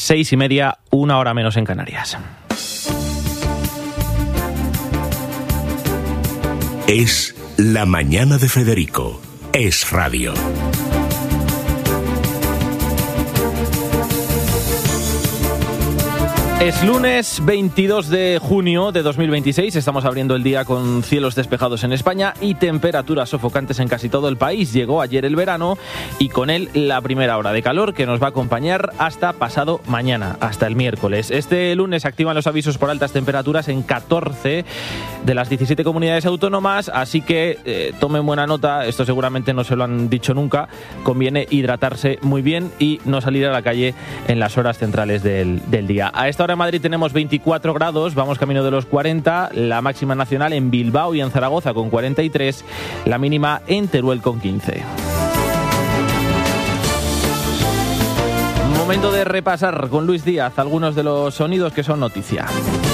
6:30, 1 hora menos en Canarias. Es La Mañana de Federico. Es radio. Es lunes 22 de junio de 2026, estamos abriendo el día con cielos despejados en España y temperaturas sofocantes en casi todo el país. Llegó ayer el verano y con él la primera hora de calor que nos va a acompañar hasta pasado mañana, hasta el miércoles. Este lunes se activan los avisos por altas temperaturas en 14 de las 17 comunidades autónomas, así que tomen buena nota, esto seguramente no se lo han dicho nunca, conviene hidratarse muy bien y no salir a la calle en las horas centrales del día. A esta hora en Madrid tenemos 24 grados, vamos camino de los 40, la máxima nacional en Bilbao y en Zaragoza con 43, la mínima en Teruel con 15. Momento de repasar con Luis Díaz algunos de los sonidos que son noticia.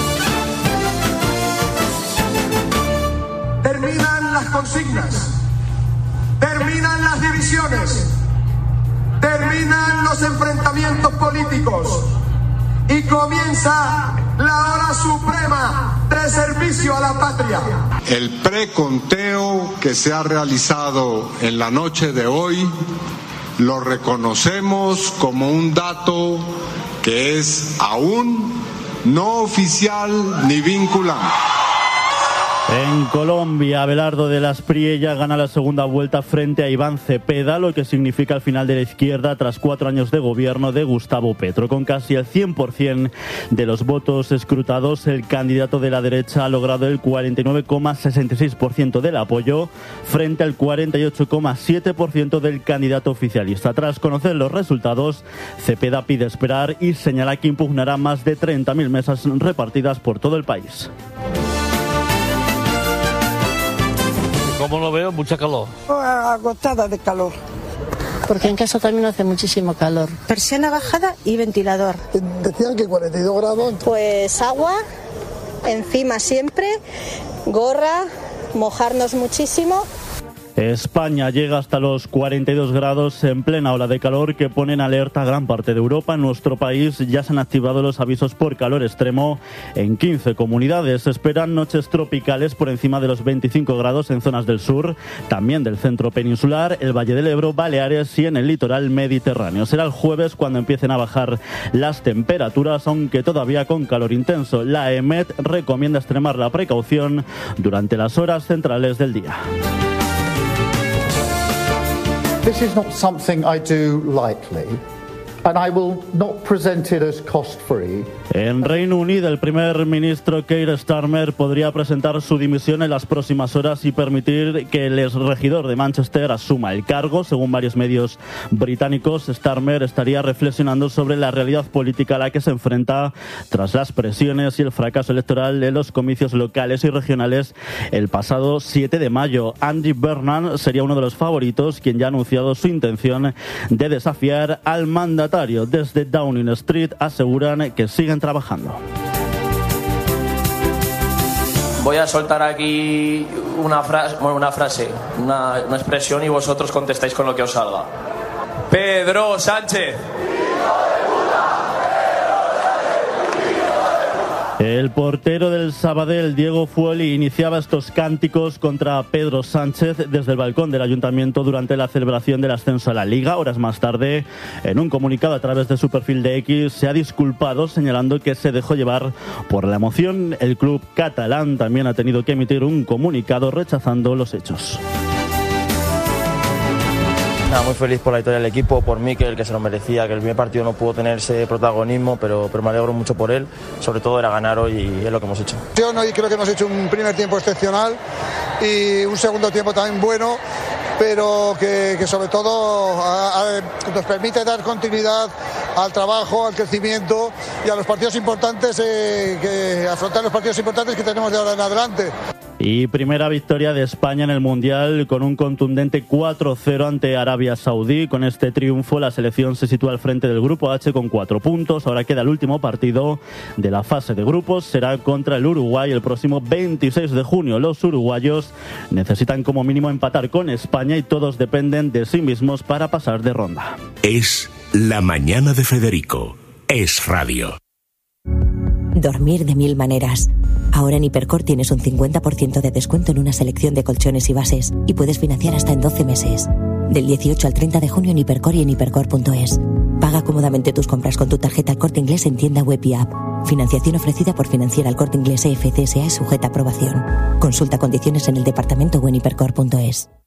Terminan las consignas, terminan las divisiones, terminan los enfrentamientos políticos. Y comienza la hora suprema de servicio a la patria. El preconteo que se ha realizado en la noche de hoy lo reconocemos como un dato que es aún no oficial ni vinculante. En Colombia, Abelardo de las Priella gana la segunda vuelta frente a Iván Cepeda, lo que significa el final de la izquierda tras 4 años de gobierno de Gustavo Petro. Con casi el 100% de los votos escrutados, el candidato de la derecha ha logrado el 49,66% del apoyo frente al 48,7% del candidato oficialista. Tras conocer los resultados, Cepeda pide esperar y señala que impugnará más de 30.000 mesas repartidas por todo el país. ¿Cómo lo veo? Mucha calor. Agotada de calor. Porque en casa también hace muchísimo calor. Persiana bajada y ventilador. Decían que 42 grados. Pues agua, encima siempre, gorra, mojarnos muchísimo. España llega hasta los 42 grados en plena ola de calor que pone en alerta a gran parte de Europa. En nuestro país ya se han activado los avisos por calor extremo en 15 comunidades. Se esperan noches tropicales por encima de los 25 grados en zonas del sur, también del centro peninsular, el Valle del Ebro, Baleares y en el litoral mediterráneo. Será el jueves cuando empiecen a bajar las temperaturas, aunque todavía con calor intenso. La EMET recomienda extremar la precaución durante las horas centrales del día. This is not something I do lightly, and I will not present it as cost-free. En Reino Unido, el primer ministro Keir Starmer podría presentar su dimisión en las próximas horas y permitir que el exregidor de Manchester asuma el cargo. Según varios medios británicos, Starmer estaría reflexionando sobre la realidad política a la que se enfrenta tras las presiones y el fracaso electoral en los comicios locales y regionales el pasado 7 de mayo. Andy Burnham sería uno de los favoritos, quien ya ha anunciado su intención de desafiar al mandatario. Desde Downing Street aseguran que siguen trabajando. Voy a soltar aquí una expresión y vosotros contestáis con lo que os salga. Pedro Sánchez. El portero del Sabadell, Diego Fuoli, iniciaba estos cánticos contra Pedro Sánchez desde el balcón del ayuntamiento durante la celebración del ascenso a la Liga. Horas más tarde, en un comunicado a través de su perfil de X, se ha disculpado señalando que se dejó llevar por la emoción. El club catalán también ha tenido que emitir un comunicado rechazando los hechos. Nada, muy feliz por la victoria del equipo, por Mikel, que se lo merecía, que el primer partido no pudo tener ese protagonismo, pero me alegro mucho por él. Sobre todo era ganar hoy y es lo que hemos hecho. Yo no, y creo que hemos hecho un primer tiempo excepcional y un segundo tiempo también bueno, pero que sobre todo nos permite dar continuidad al trabajo, al crecimiento y a los partidos importantes, que afrontar los partidos importantes que tenemos de ahora en adelante. Y primera victoria de España en el Mundial con un contundente 4-0 ante Arabia Saudí. Con este triunfo la selección se sitúa al frente del Grupo H con 4 puntos. Ahora queda el último partido de la fase de grupos. Será contra el Uruguay el próximo 26 de junio. Los uruguayos necesitan como mínimo empatar con España y todos dependen de sí mismos para pasar de ronda. Es La Mañana de Federico. es radio. Dormir de 1000 maneras. Ahora en Hipercor tienes un 50% de descuento en una selección de colchones y bases y puedes financiar hasta en 12 meses. Del 18 al 30 de junio en Hipercor y en hipercor.es. Paga cómodamente tus compras con tu tarjeta El Corte Inglés en tienda web y app. Financiación ofrecida por Financiera El Corte Inglés EFC SA y sujeta a aprobación. Consulta condiciones en el departamento o en hipercor.es.